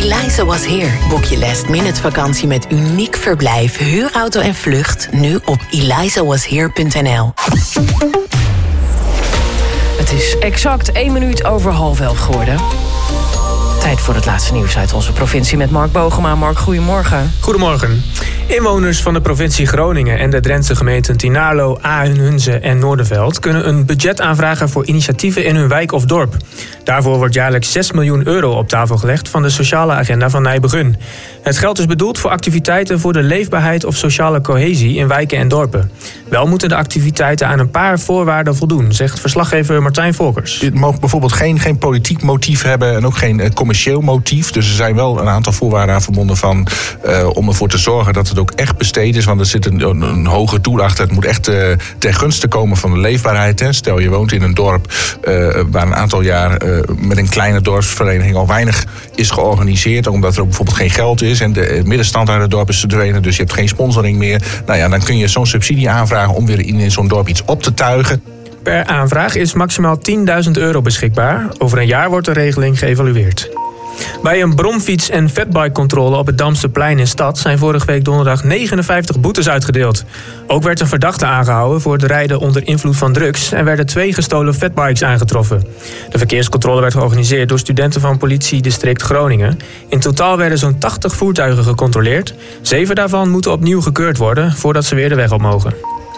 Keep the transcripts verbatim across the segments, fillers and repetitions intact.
Eliza Was Here. Boek je last minute vakantie met uniek verblijf, huurauto en vlucht nu op eliza was here punt n l. Het is exact één minuut over half elf geworden. Tijd voor het laatste nieuws uit onze provincie met Mark Bogema. Mark, goedemorgen. Goedemorgen. Inwoners van de provincie Groningen en de Drentse gemeenten Tynaarlo, Ahen, Hunze en Noordenveld kunnen een budget aanvragen voor initiatieven in hun wijk of dorp. Daarvoor wordt jaarlijks zes miljoen euro op tafel gelegd van de sociale agenda van Nijbegun. Het geld is bedoeld voor activiteiten voor de leefbaarheid of sociale cohesie in wijken en dorpen. Wel moeten de activiteiten aan een paar voorwaarden voldoen, zegt verslaggever Martijn Volkers. Dit mag bijvoorbeeld geen, geen politiek motief hebben en ook geen uh, commercieel motief. Dus er zijn wel een aantal voorwaarden aan verbonden van, uh, om ervoor te zorgen dat het ook echt besteed is. Want er zit een, een, een hoge doel achter. Het moet echt uh, ten gunste komen van de leefbaarheid. Hè. Stel je woont in een dorp uh, waar een aantal jaar uh, met een kleine dorpsvereniging al weinig is georganiseerd. Omdat er ook bijvoorbeeld geen geld is en de middenstand uit het dorp is verdwenen. Dus je hebt geen sponsoring meer. Nou ja, dan kun je zo'n subsidie aanvragen om weer in zo'n dorp iets op te tuigen. Per aanvraag is maximaal tienduizend euro beschikbaar. Over een jaar wordt de regeling geëvalueerd. Bij een bromfiets- en fatbike-controle op het Damsterplein in Stad zijn vorige week donderdag negenenvijftig boetes uitgedeeld. Ook werd een verdachte aangehouden voor het rijden onder invloed van drugs en werden twee gestolen fatbikes aangetroffen. De verkeerscontrole werd georganiseerd door studenten van politiedistrict Groningen. In totaal werden zo'n tachtig voertuigen gecontroleerd. Zeven daarvan moeten opnieuw gekeurd worden voordat ze weer de weg op mogen.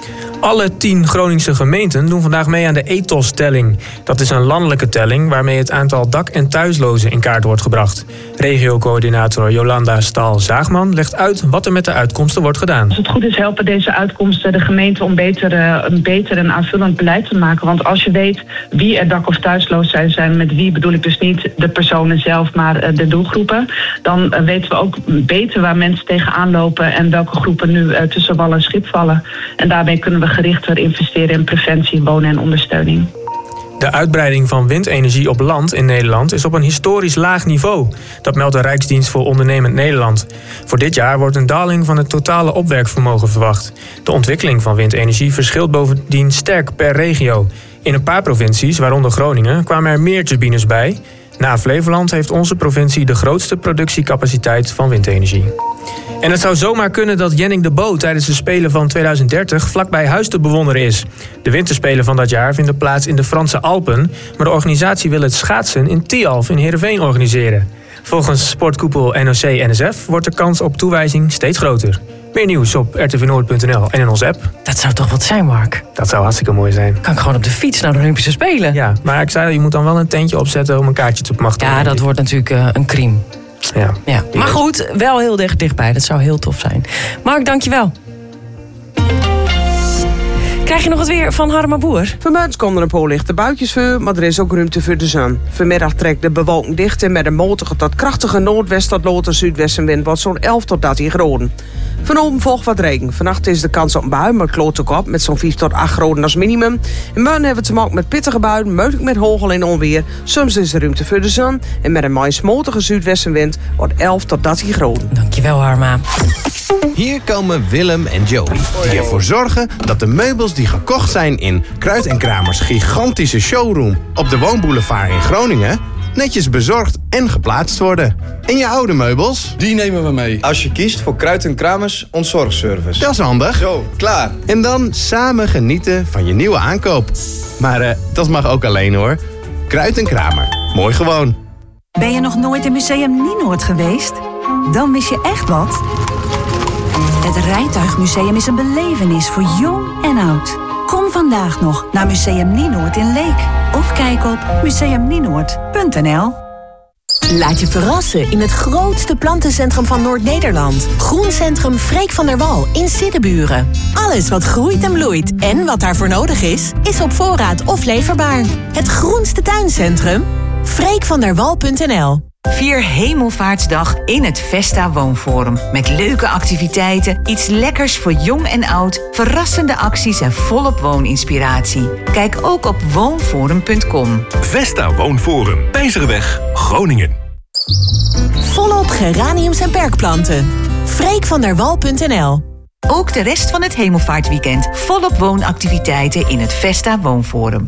Alle tien Groningse gemeenten doen vandaag mee aan de Ethos-telling. Dat is een landelijke telling waarmee het aantal dak- en thuislozen in kaart wordt gebracht. Regiocoördinator Jolanda Staal-Zaagman legt uit wat er met de uitkomsten wordt gedaan. Als het goed is helpen deze uitkomsten de gemeente om beter, een beter en aanvullend beleid te maken. Want als je weet wie er dak- of thuisloos zijn, zijn, met wie bedoel ik dus niet de personen zelf, maar de doelgroepen. Dan weten we ook beter waar mensen tegenaan lopen en welke groepen nu tussen wal en schip vallen. En daarmee kunnen we gerichter investeren in preventie, wonen en ondersteuning. De uitbreiding van windenergie op land in Nederland is op een historisch laag niveau. Dat meldt de Rijksdienst voor Ondernemend Nederland. Voor dit jaar wordt een daling van het totale opwerkvermogen verwacht. De ontwikkeling van windenergie verschilt bovendien sterk per regio. In een paar provincies, waaronder Groningen, kwamen er meer turbines bij. Na Flevoland heeft onze provincie de grootste productiecapaciteit van windenergie. En het zou zomaar kunnen dat Jenning de Bo tijdens de Spelen van tweeduizend dertig vlakbij huis te bewonderen is. De winterspelen van dat jaar vinden plaats in de Franse Alpen, maar de organisatie wil het schaatsen in Tialf in Heerenveen organiseren. Volgens sportkoepel N O C N S F wordt de kans op toewijzing steeds groter. Meer nieuws op r t v noord punt n l en in onze app. Dat zou toch wat zijn, Mark? Dat zou hartstikke mooi zijn. Kan ik gewoon op de fiets naar de Olympische Spelen? Ja, maar ik zei, je moet dan wel een tentje opzetten om een kaartje te bemachtigen. Ja, dat wordt natuurlijk uh, een crime. Ja. Ja. Maar goed, wel heel dicht dichtbij. Dat zou heel tof zijn. Mark, dankjewel. Krijg je nog het weer van Harma Boer? Vanmiddag komen er een paar lichte buitjes voor, maar er is ook ruimte voor de zon. Vanmiddag trekt de bewolking dicht en met een matige tot krachtige noordwest tot lote zuidwestenwind wordt zo'n elf tot dertien graden. Vanavond volgt wat regen. Vannacht is de kans op een bui, maar het kloot ook op met zo'n vijf tot acht graden als minimum. En morgen hebben we te maken met pittige buien, mogelijk met hagel en onweer. Soms is er ruimte voor de zon en met een meest matige zuidwestenwind wordt elf tot dertien graden. Dankjewel, Harma. Hier komen Willem en Joey, die ervoor zorgen dat de meubels die gekocht zijn in Kruid en Kramers gigantische showroom op de Woonboulevard in Groningen netjes bezorgd en geplaatst worden. En je oude meubels? Die nemen we mee. Als je kiest voor Kruid en Kramers ontzorgservice. Dat is handig. Zo, klaar. En dan samen genieten van je nieuwe aankoop. Maar uh, dat mag ook alleen hoor. Kruid en Kramer. Mooi gewoon. Ben je nog nooit in Museum Nienoord geweest? Dan mis je echt wat. Het Rijtuigmuseum is een belevenis voor jong en oud. Kom vandaag nog naar Museum Nienoord in Leek. Of kijk op museum nienoord punt n l. Laat je verrassen in het grootste plantencentrum van Noord-Nederland. Groencentrum Freek van der Wal in Siddeburen. Alles wat groeit en bloeit en wat daarvoor nodig is, is op voorraad of leverbaar. Het groenste tuincentrum? freek van der wal punt n l. Vier Hemelvaartsdag in het Vesta Woonforum. Met leuke activiteiten, iets lekkers voor jong en oud, verrassende acties en volop wooninspiratie. Kijk ook op woonforum punt com. Vesta Woonforum, Peizerweg, Groningen. Volop geraniums en perkplanten. freek van der wal punt n l. Ook de rest van het Hemelvaartweekend volop woonactiviteiten in het Vesta Woonforum.